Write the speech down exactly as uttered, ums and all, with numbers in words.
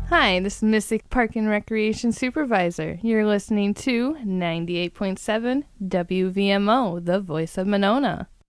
Hi, this is Mystic Park and Recreation Supervisor. You're listening to ninety-eight point seven W V M O, the voice of Monona.